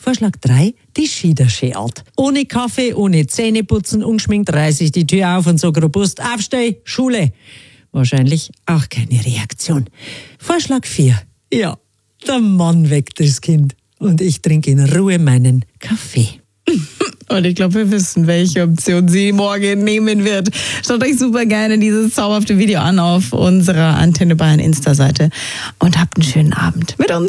Vorschlag 3, die Schiederschee-Art. Ohne Kaffee, ohne Zähneputzen, ungeschminkt reiße ich die Tür auf und sage robust, Aufsteh, Schule. Wahrscheinlich auch keine Reaktion. Vorschlag 4, ja, der Mann weckt das Kind und ich trinke in Ruhe meinen Kaffee. Und ich glaube, wir wissen, welche Option sie morgen nehmen wird. Schaut euch super gerne dieses zauberhafte Video an auf unserer Antenne Bayern Insta-Seite und habt einen schönen Abend mit uns.